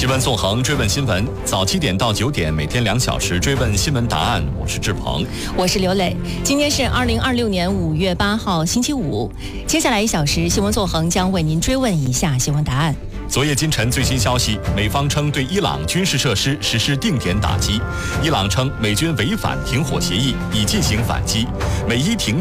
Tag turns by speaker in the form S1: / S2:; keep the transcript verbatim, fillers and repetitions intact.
S1: 新闻纵横，追问新闻，早七点到九点，每天两小时追问新闻答案。我是志鹏，
S2: 我是刘磊。今天是二零二六年五月八号，星期五。接下来一小时，新闻纵横将为您追问以下新闻答案。
S1: 昨夜今晨最新消息，美方称对伊朗军事设施实施定点打击，伊朗称美军违反停火协议，已进行反击，美伊停